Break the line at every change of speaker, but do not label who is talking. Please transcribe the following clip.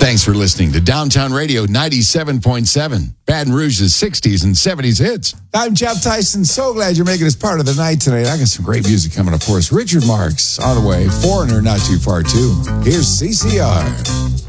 Thanks for listening to Downtown Radio 97.7, Baton Rouge's 60s and 70s hits. I'm Jeff Tyson. So glad you're making us part of the night tonight. I got some great music coming up for us. Richard Marx on the way. Foreigner not too far, too. Here's CCR.